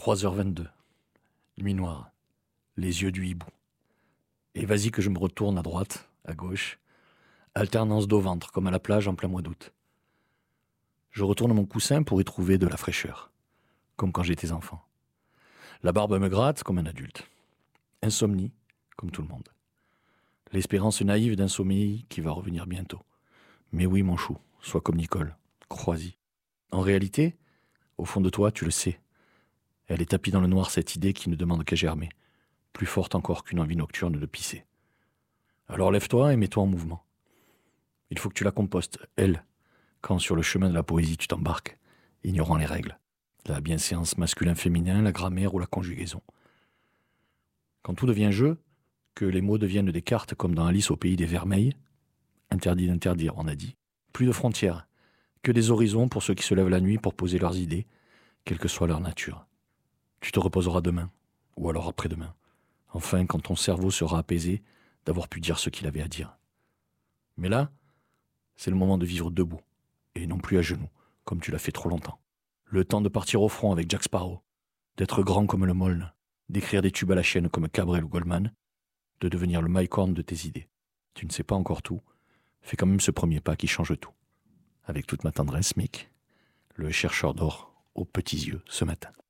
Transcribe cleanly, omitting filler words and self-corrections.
3h22. Nuit noire. Les yeux du hibou. Et vas-y que je me retourne à droite, à gauche. Alternance dos-ventre, comme à la plage en plein mois d'août. Je retourne mon coussin pour y trouver de la fraîcheur, comme quand j'étais enfant. La barbe me gratte comme un adulte. Insomnie, comme tout le monde. L'espérance naïve d'un sommeil qui va revenir bientôt. Mais oui, mon chou, sois comme Nicole, crois-y. En réalité, au fond de toi, tu le sais. Elle est tapie dans le noir, cette idée qui ne demande qu'à germer, plus forte encore qu'une envie nocturne de pisser. Alors lève-toi et mets-toi en mouvement. Il faut que tu la compostes, elle, quand sur le chemin de la poésie tu t'embarques, ignorant les règles, la bienséance masculin-féminin, la grammaire ou la conjugaison. Quand tout devient jeu, que les mots deviennent des cartes comme dans Alice au pays des vermeils, interdit d'interdire, on a dit, plus de frontières, que des horizons pour ceux qui se lèvent la nuit pour poser leurs idées, quelle que soit leur nature. Tu te reposeras demain, ou alors après-demain, enfin quand ton cerveau sera apaisé d'avoir pu dire ce qu'il avait à dire. Mais là, c'est le moment de vivre debout, et non plus à genoux, comme tu l'as fait trop longtemps. Le temps de partir au front avec Jack Sparrow, d'être grand comme le Moln, d'écrire des tubes à la chaîne comme Cabrel ou Goldman, de devenir le Mike Horn de tes idées. Tu ne sais pas encore tout, fais quand même ce premier pas qui change tout. Avec toute ma tendresse, Mick, le chercheur d'or aux petits yeux ce matin.